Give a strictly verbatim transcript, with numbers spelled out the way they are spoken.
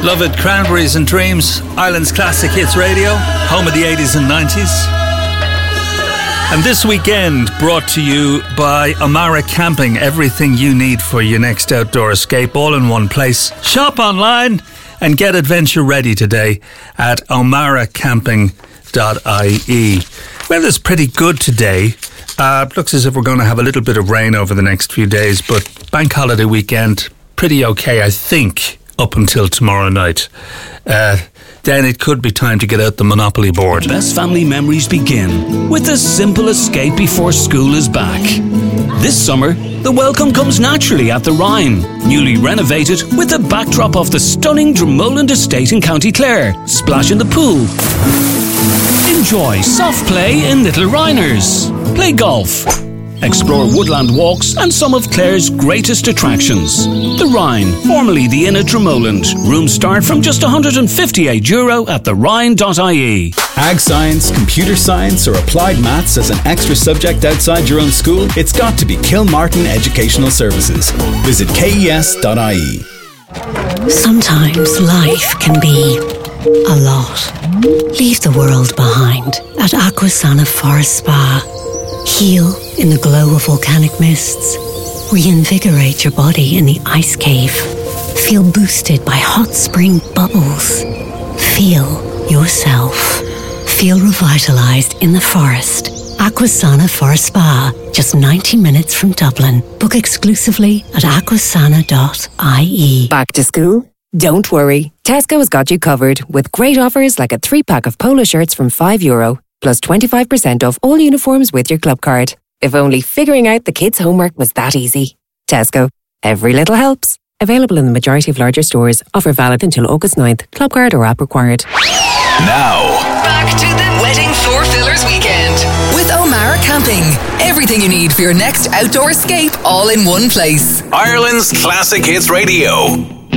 Love it, Cranberries and Dreams, Ireland's classic hits radio, home of the eighties and nineties. And this weekend brought to you by O'Mara Camping, everything you need for your next outdoor escape, all in one place. Shop online and get adventure ready today at omara camping dot I E. Weather's pretty good today. Uh, looks as if we're going to have a little bit of rain over the next few days, but bank holiday weekend, pretty okay, I think, up until tomorrow night. Uh, then it could be time to get out the Monopoly board. Best family memories begin with a simple escape before school is back. This summer, the welcome comes naturally at the Rhine, newly renovated with the backdrop of the stunning Dromoland estate in County Clare. Splash in the pool. Enjoy soft play in Little Rhiners. Play golf. Explore woodland walks and some of Clare's greatest attractions. The Rhine, formerly the Inn at Dromoland. Rooms start from just one hundred fifty-eight euro at the rhine dot I E. Ag science, computer science, or applied maths as an extra subject outside your own school? It's got to be Kilmartin Educational Services. Visit K E S dot I E. Sometimes life can be a lot. Leave the world behind at Aquasana Forest Spa. Heal in the glow of volcanic mists. Reinvigorate your body in the ice cave. Feel boosted by hot spring bubbles. Feel yourself. Feel revitalized in the forest. Aquasana Forest Spa, just ninety minutes from Dublin. Book exclusively at aquasana dot I E. Back to school? Don't worry. Tesco has got you covered with great offers like a three-pack of polo shirts from five euro. Plus twenty-five percent off all uniforms with your club card. If only figuring out the kids' homework was that easy. Tesco. Every little helps. Available in the majority of larger stores. Offer valid until August ninth. Club card or app required. Now, back to the Wedding Four Fillers weekend with O'Mara Camping. Everything you need for your next outdoor escape, all in one place. Ireland's classic hits radio.